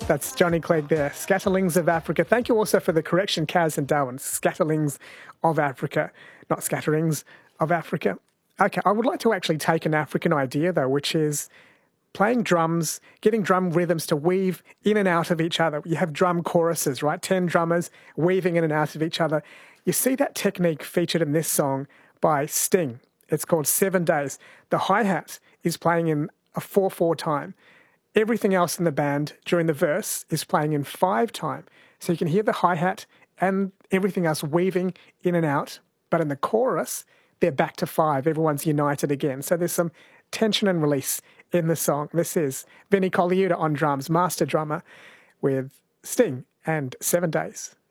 That's Johnny Clegg there. Scatterlings of Africa. Thank you also for the correction, Kaz and Darwin. Scatterlings of Africa, not scatterings of Africa. Okay, I would like to actually take an African idea, though, which is playing drums, getting drum rhythms to weave in and out of each other. You have drum choruses, right? 10 drummers weaving in and out of each other. You see that technique featured in this song by Sting. It's called 7 Days. The hi-hat is playing in a 4/4 time. Everything else in the band during the verse is playing in 5 time. So you can hear the hi-hat and everything else weaving in and out. But in the chorus, they're back to 5. Everyone's united again. So there's some tension and release in the song. This is Vinnie Colaiuta on drums, master drummer, with Sting and 7 Days.